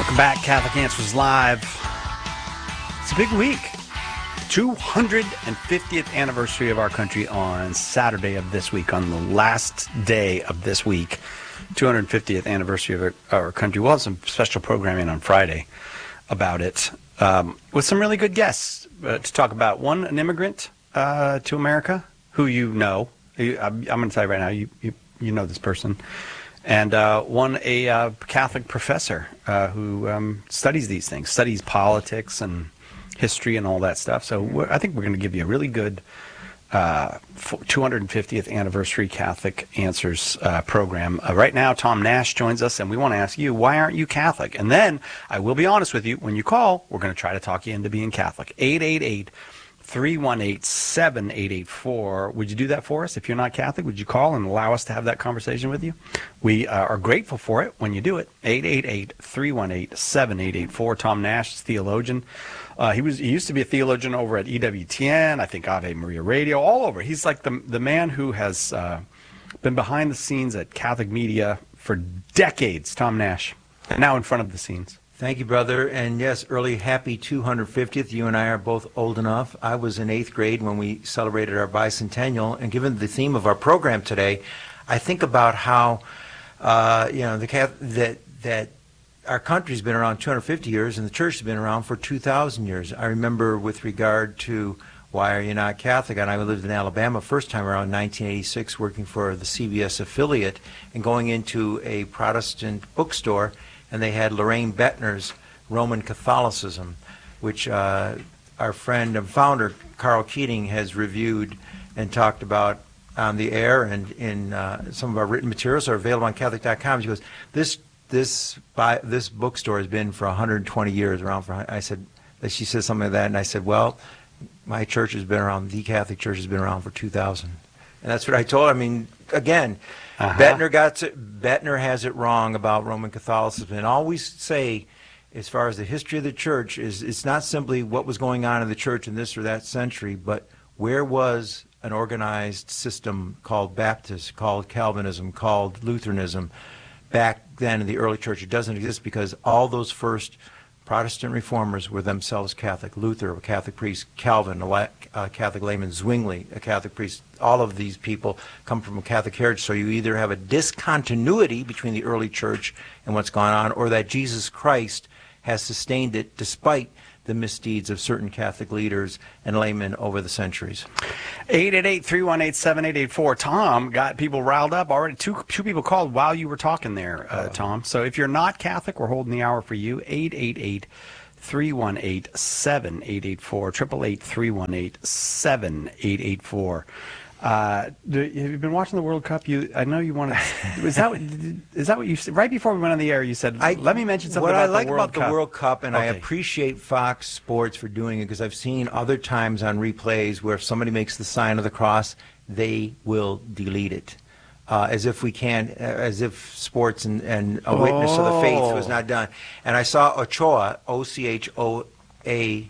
Welcome back, Catholic Answers Live. It's a big week. 250th anniversary of our country on Saturday of this week, on the last day of this week. 250th anniversary of our country. We'll have some special programming on Friday about it, with some really good guests to talk about. One, an immigrant to America who you know. I'm going to tell you right now, you know this person. And one, a Catholic professor who studies these things, studies politics and history and all that stuff. So I think we're going to give you a really good 250th anniversary Catholic Answers program. Right now, Tom Nash joins us, and we want to ask you, why aren't you Catholic? And then, I will be honest with you, when you call, we're going to try to talk you into being Catholic. 888-318-7884. Would you do that for us? If you're not Catholic, would you call and allow us to have that conversation with you? We are grateful for it when you do it. 888-318-7884. Tom Nash is theologian. He used to be a theologian over at EWTN, I think Ave Maria Radio, all over. He's like the man who has been behind the scenes at Catholic media for decades. Tom Nash, now in front of the scenes. Thank you, brother. And yes, early happy 250th. You and I are both old enough. I was in 8th grade when we celebrated our bicentennial. And given the theme of our program today, I think about how, that our country's been around 250 years and the church has been around for 2,000 years. I remember with regard to why are you not Catholic? And I lived in Alabama first time around 1986 working for the CBS affiliate and going into a Protestant bookstore, and they had Lorraine Bettner's Roman Catholicism, which our friend and founder Carl Keating has reviewed and talked about on the air, and in some of our written materials are available on Catholic.com. She goes, this bookstore has been for 120 years around. She said something like that, and I said, well, my church has been around. The Catholic Church has been around for 2,000, and that's what I told her. I mean, again. Bettner has it wrong about Roman Catholicism, and all we say as far as the history of the church is it's not simply what was going on in the church in this or that century, but where was an organized system called Baptist, called Calvinism, called Lutheranism back then in the early church. It doesn't exist because all those first Protestant reformers were themselves Catholic. Luther, a Catholic priest; Calvin, a Catholic layman; Zwingli, a Catholic priest. All of these people come from a Catholic heritage. So you either have a discontinuity between the early church and what's gone on, or that Jesus Christ has sustained it despite the misdeeds of certain Catholic leaders and laymen over the centuries. 888-318-7884. Tom got people riled up already. Two people called while you were talking there, Tom. So if you're not Catholic, we're holding the hour for you. 888-318-7884. 888-318-7884. Have you been watching the World Cup? I know you wanted. Is that what you said right before we went on the air? You said, "Let me mention something about the World Cup." What I like about the World Cup, and I appreciate Fox Sports for doing it, because I've seen other times on replays where if somebody makes the sign of the cross, they will delete it, as if sports and a witness of the faith was not done. And I saw Ochoa, O-C-H-O-A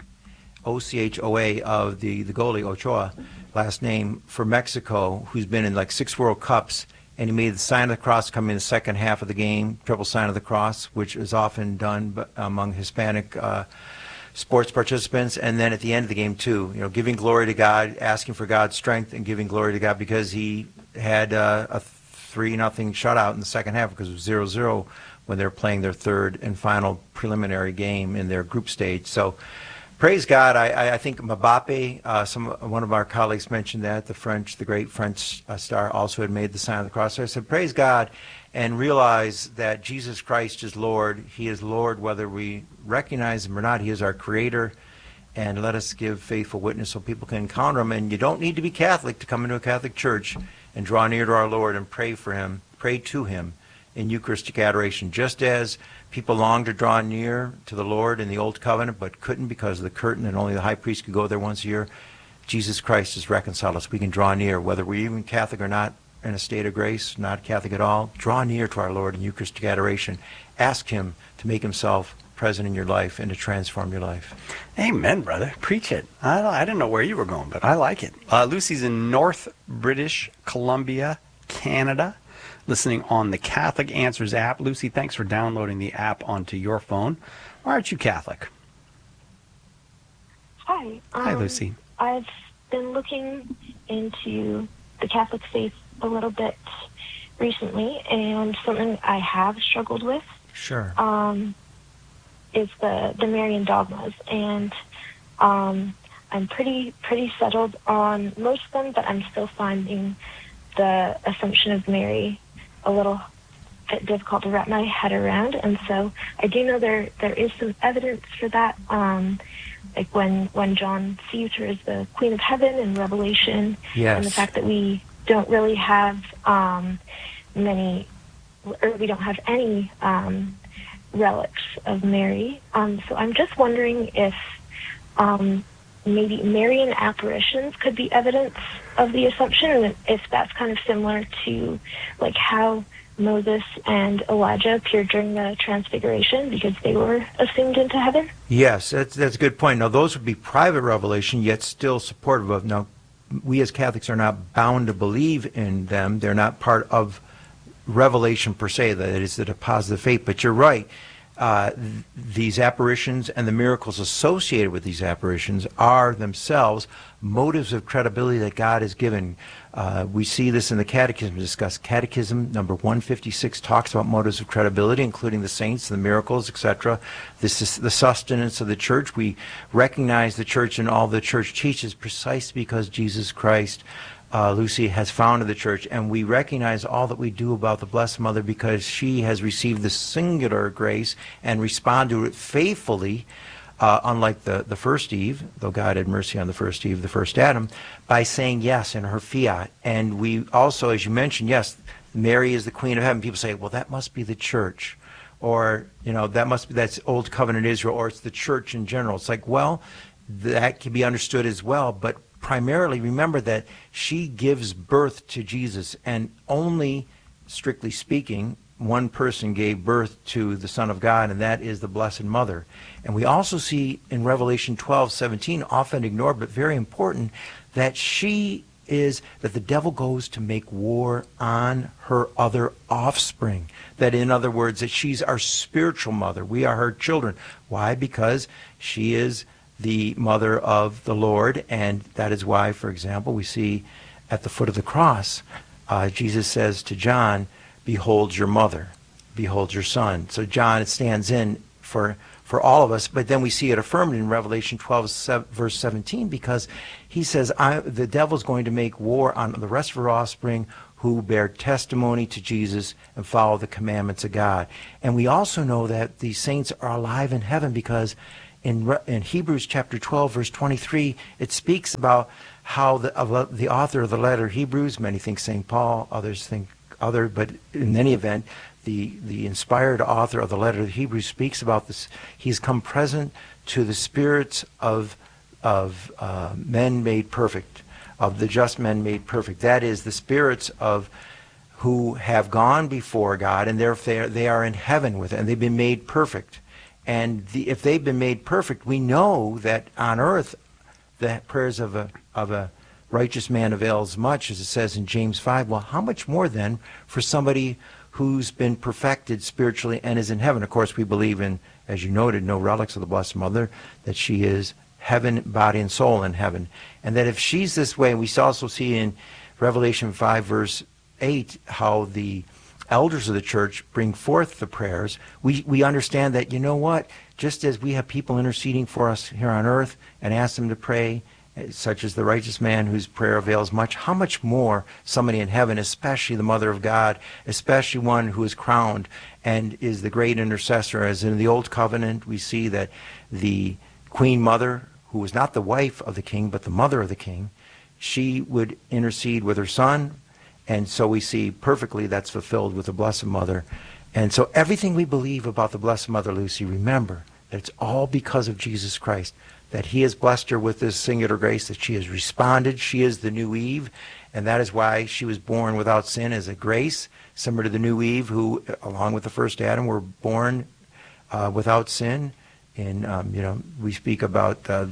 of the goalie Ochoa. Last name, for Mexico, who's been in like 6 World Cups, and he made the sign of the cross coming in the second half of the game, triple sign of the cross, which is often done among Hispanic sports participants, and then at the end of the game too, giving glory to God, asking for God's strength, and giving glory to God because he had a 3-0 shutout in the second half because it was 0-0 when they were playing their third and final preliminary game in their group stage. So. Praise God. I think Mbappe, one of our colleagues mentioned that, the great French star, also had made the sign of the cross. So I said, praise God, and realize that Jesus Christ is Lord. He is Lord whether we recognize him or not. He is our creator, and let us give faithful witness so people can encounter him. And you don't need to be Catholic to come into a Catholic church and draw near to our Lord and pray for him, pray to him in Eucharistic adoration, just as people longed to draw near to the Lord in the Old Covenant but couldn't because of the curtain and only the high priest could go there once a year. Jesus Christ has reconciled us. We can draw near, whether we're even Catholic or not, in a state of grace, not Catholic at all. Draw near to our Lord in Eucharistic adoration. Ask him to make himself present in your life and to transform your life. Amen, brother. Preach it. I didn't know where you were going, but I like it. Lucy's in North British Columbia, Canada. listening on the Catholic Answers app. Lucy, thanks for downloading the app onto your phone. Why aren't you Catholic? Hi. Hi, Lucy. I've been looking into the Catholic faith a little bit recently, and something I have struggled with is the Marian dogmas. And I'm pretty settled on most of them, but I'm still finding the Assumption of Mary a little bit difficult to wrap my head around. And so I do know there is some evidence for that, like when John sees her as the Queen of Heaven in Revelation, and the fact that we don't really have any relics of Mary. So I'm just wondering if maybe Marian apparitions could be evidence of the Assumption, and if that's kind of similar to like how Moses and Elijah appeared during the Transfiguration because they were assumed into heaven. Yes, that's a good point. Now, those would be private revelation, yet still supportive of. Now, we as Catholics are not bound to believe in them. They're not part of revelation per se, that is the deposit of faith. But you're right. These apparitions and the miracles associated with these apparitions are themselves motives of credibility that God has given. We see this in the Catechism discussed. Catechism number 156 talks about motives of credibility, including the saints, the miracles, etc. This is the sustenance of the church. We recognize the church and all the church teaches precisely because Jesus Christ, Lucy, has founded the church, and we recognize all that we do about the Blessed Mother because she has received the singular grace and responded to it faithfully, unlike the first Eve, though God had mercy on the first Eve, the first Adam, by saying yes in her fiat. And we also, as you mentioned, yes, Mary is the Queen of Heaven. People say, well, that must be the church, or that's Old Covenant Israel, or it's the church in general. It's like, well, that can be understood as well, but primarily remember that she gives birth to Jesus, and only, strictly speaking, one person gave birth to the Son of God, and that is the Blessed Mother. And we also see in Revelation 12:17, often ignored but very important, that that the devil goes to make war on her other offspring. That, in other words, that she's our spiritual mother. We are her children. Why? Because she is the mother of the Lord, and that is why, for example, we see at the foot of the cross, Jesus says to John, behold your mother, behold your son. So John, it stands in for all of us, but then we see it affirmed in Revelation 12, verse 17, because he says, the devil's going to make war on the rest of her offspring who bear testimony to Jesus and follow the commandments of God. And we also know that the saints are alive in heaven because in Hebrews chapter 12, verse 23, it speaks about how the author of the letter Hebrews, many think St. Paul, others think other, but in any event, the inspired author of the letter of Hebrews speaks about this. He's come present to the spirits of men made perfect, of the just men made perfect. That is, the spirits of who have gone before God, and therefore they are in heaven with it, and they've been made perfect. And if they've been made perfect, we know that on earth the prayers of a righteous man avails much, as it says in James 5. Well, how much more then for somebody who's been perfected spiritually and is in heaven? Of course, we believe in, as you noted, no relics of the Blessed Mother, that she is heaven, body and soul in heaven. And that if she's this way, we also see in Revelation 5, verse 8, how the elders of the church bring forth the prayers. We understand that, you know what, just as we have people interceding for us here on earth and ask them to pray, such as the righteous man whose prayer avails much, how much more somebody in heaven, especially the Mother of God, especially one who is crowned and is the great intercessor. As in the Old Covenant, we see that the Queen Mother, who was not the wife of the king, but the mother of the king, she would intercede with her son. And so we see perfectly that's fulfilled with the Blessed Mother. And so everything we believe about the Blessed Mother, Lucy, remember that it's all because of Jesus Christ, that he has blessed her with this singular grace, that she has responded. She is the new Eve, and that is why she was born without sin as a grace, similar to the new Eve who, along with the first Adam, were born without sin. And, we speak about that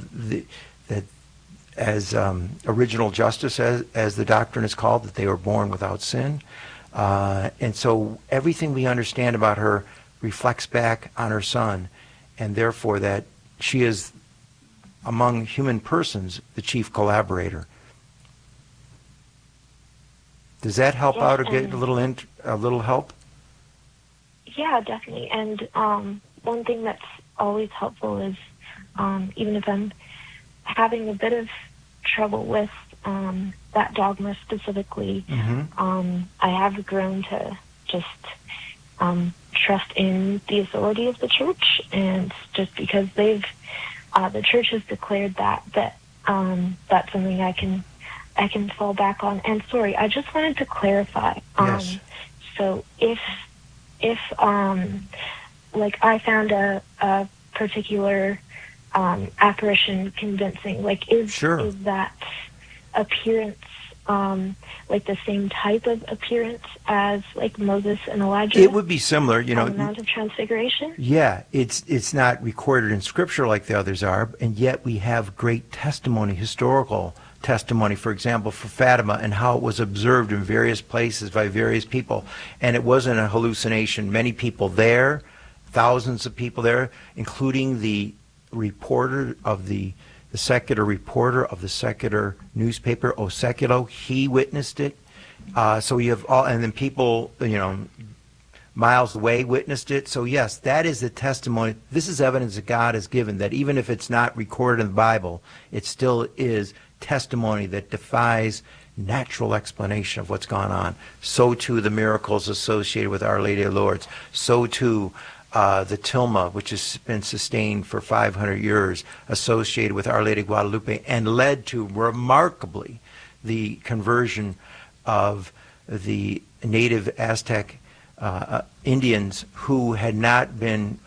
as original justice, as the doctrine is called, that they were born without sin. And so everything we understand about her reflects back on her son, and therefore that she is, among human persons, the chief collaborator. Does that help out or get a little help? Yeah, definitely. And one thing that's always helpful is even if I'm having a bit of trouble with that dogma specifically, I have grown to just trust in the authority of the church, and just because the church has declared that that's something I can fall back on. And sorry, I just wanted to clarify. Yes. So if like I found a particular apparition convincing, like is that appearance like the same type of appearance as like Moses and Elijah? It would be similar, you know. On the Mount of Transfiguration? Yeah, it's not recorded in Scripture like the others are, and yet we have great testimony, historical testimony, for example, for Fatima, and how it was observed in various places by various people. And it wasn't a hallucination. Many people there, thousands of people there, including the reporter of the secular reporter of the secular newspaper, O Seculo, he witnessed it. So you have all, and then people, you know, miles away witnessed it. So yes, that is the testimony. This is evidence that God has given, that even if it's not recorded in the Bible, it still is testimony that defies natural explanation of what's gone on. So too the miracles associated with Our Lady of Lourdes. So too the tilma, which has been sustained for 500 years, associated with Our Lady of Guadalupe, and led to, remarkably, the conversion of the native Aztec Indians who had not been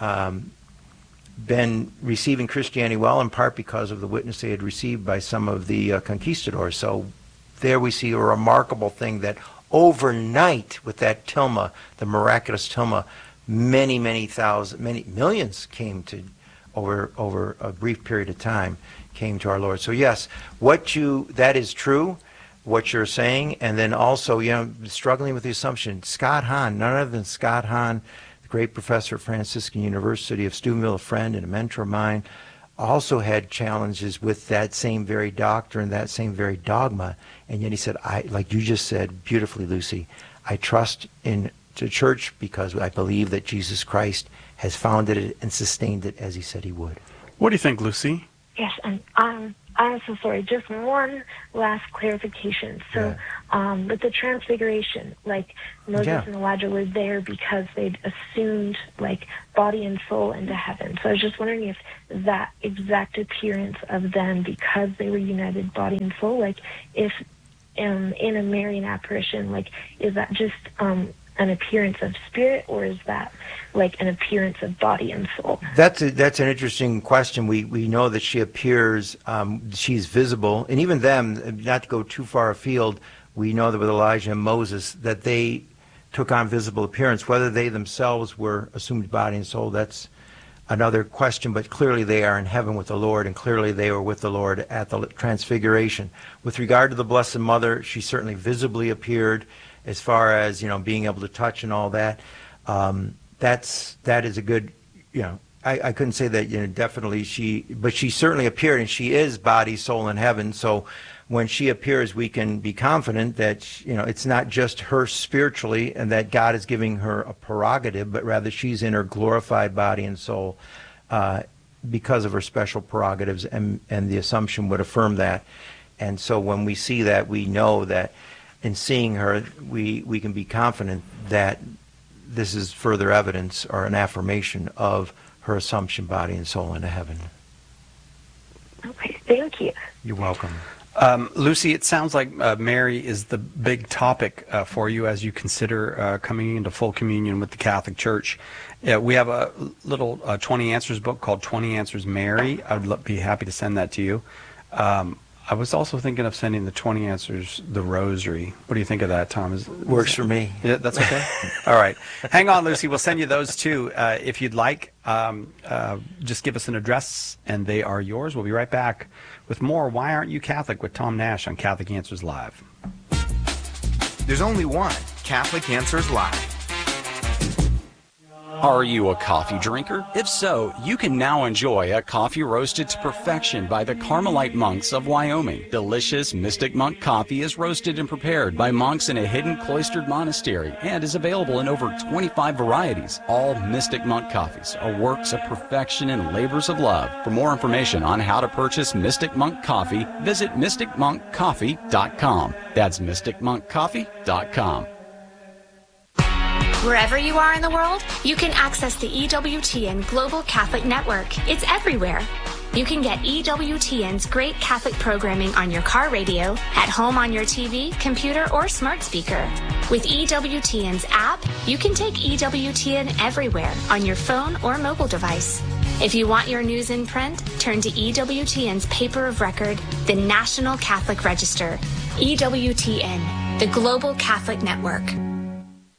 receiving Christianity well, in part because of the witness they had received by some of the conquistadors. So there we see a remarkable thing, that overnight with that tilma, the miraculous tilma, many millions came to, over a brief period of time, came to our Lord. So yes, that is true, what you're saying. And then also, you know, struggling with the assumption, Scott Hahn, none other than Scott Hahn, the great professor at Franciscan University of Steubenville, a friend and a mentor of mine, also had challenges with that same very doctrine, that same very dogma. And yet he said, like you just said beautifully, Lucy, I trust in the church because I believe that Jesus Christ has founded it and sustained it as he said he would. What do you think, Lucy? Yes, and I'm so sorry. Just one last clarification. So, with the Transfiguration, like Moses and Elijah were there because they'd assumed like body and soul into heaven. So I was just wondering if that exact appearance of them, because they were united body and soul, like if in a Marian apparition, like is that just an appearance of spirit, or is that like an appearance of body and soul? That's an interesting question. We know that she appears, she's visible, and even them, not to go too far afield, we know that with Elijah and Moses that they took on visible appearance. Whether they themselves were assumed body and soul, that's another question, but clearly they are in heaven with the Lord, and clearly they were with the Lord at the Transfiguration. With regard to the Blessed Mother, she certainly visibly appeared, as far as, you know, being able to touch and all that. That is a good, you know, I couldn't say that, you know, definitely but she certainly appeared, and she is body, soul, and heaven. So when she appears, we can be confident that, you know, it's not just her spiritually and that God is giving her a prerogative, but rather she's in her glorified body and soul because of her special prerogatives, and the assumption would affirm that. And so when we see that, we know that in seeing her, we can be confident that this is further evidence or an affirmation of her assumption, body and soul, into heaven. Okay, thank you. You're welcome. Lucy, it sounds like Mary is the big topic for you as you consider coming into full communion with the Catholic Church. We have a little 20 Answers book called 20 Answers Mary. I'd be happy to send that to you. I was also thinking of sending the 20 Answers, the Rosary. What do you think of that, Tom? Works for me. Yeah, that's okay? All right. Hang on, Lucy. We'll send you those, too, if you'd like. Just give us an address, and they are yours. We'll be right back with more Why Aren't You Catholic with Tom Nash on Catholic Answers Live. There's only one Catholic Answers Live. Are you a coffee drinker? If so, you can now enjoy a coffee roasted to perfection by the Carmelite monks of Wyoming. Delicious Mystic Monk coffee is roasted and prepared by monks in a hidden cloistered monastery and is available in over 25 varieties. All Mystic Monk coffees are works of perfection and labors of love. For more information on how to purchase Mystic Monk coffee, visit mysticmonkcoffee.com. That's mysticmonkcoffee.com. Wherever you are in the world, you can access the EWTN Global Catholic Network. It's everywhere. You can get EWTN's great Catholic programming on your car radio, at home on your TV, computer, or smart speaker. With EWTN's app, you can take EWTN everywhere on your phone or mobile device. If you want your news in print, turn to EWTN's paper of record, the National Catholic Register. EWTN, the Global Catholic Network.